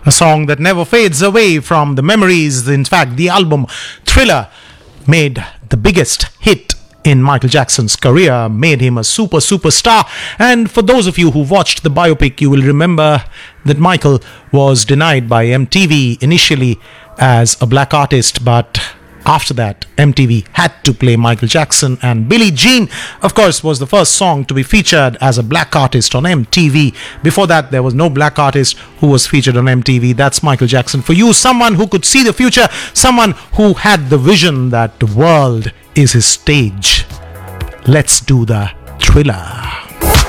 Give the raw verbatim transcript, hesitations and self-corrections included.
a song that never fades away from the memories. In fact, the album Thriller made the biggest hit in Michael Jackson's career, made him a super superstar. And for those of you who watched the biopic, you will remember that Michael was denied by M T V initially as a black artist, but after that, M T V had to play Michael Jackson, and Billie Jean, of course, was the first song to be featured as a black artist on M T V. Before that, there was no black artist who was featured on M T V. That's Michael Jackson for you. Someone who could see the future, someone who had the vision that the world is his stage. Let's do the Thriller.